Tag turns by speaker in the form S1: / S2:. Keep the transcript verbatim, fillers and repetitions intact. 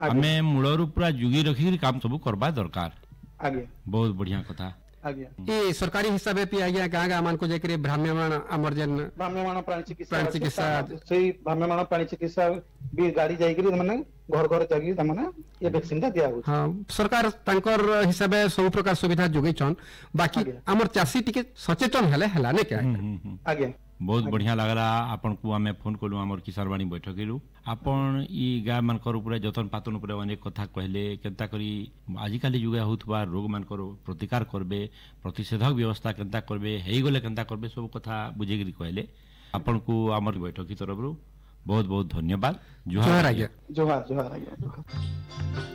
S1: आमे मूलरू पूरा जुगी रखी काम सब करबा दरकार।
S2: आगे
S1: बहुत बढ़िया कथा।
S2: आगे
S3: ये सरकारी हिसाब से आज्ञा गाँ गाँ मान को जाकर भ्राम्यमाण आमर जेन
S2: भ्राम्यमाण प्राणी चिकित्सा
S3: प्राणी
S2: ଅଛି,
S3: चिकित्सा।
S2: ତା- ସେଇ ଭ୍ରାମ୍ୟମାଣ ପ୍ରାଣୀ ଚିକିତ୍ସା ବି ଗାଡି ଯାଇକିରି ମାନେ ଘର ଘର ଯାଇକିରି ତାମାନେ ଏ ଭ୍ୟାକ୍ସିନ ଟା ଦିଆ ହଉଛି।
S3: हाँ सरकार तांकर हिसाब से सब प्रकार सुविधा जोगैछन बाकी
S2: आगे।
S3: आमर चाषी टिके सचेतन हेले हेला ने क्या
S1: हम्म, हम्म, हम्म।
S2: आगे
S1: बहुत बढ़िया लगला आपन को आमे फोन कलु हमर किसान वाणी बैठक रु आपन ई गाय मानकर ऊपर जतन पातन ऊपर अनेक कथा कहले केनता करी आजिकाली जुगा होतबा रोग मानकर प्रतिकार करबे प्रतिषेधक व्यवस्था केनता करबे हेई गले केनता करबे सब कथा बुझेगिरी कहले आपन को हमर बैठक की तरफ रु बहुत बहुत धन्यवाद।
S3: जोहार आज्ञा।
S2: जोहार जोहार आगे जोहार।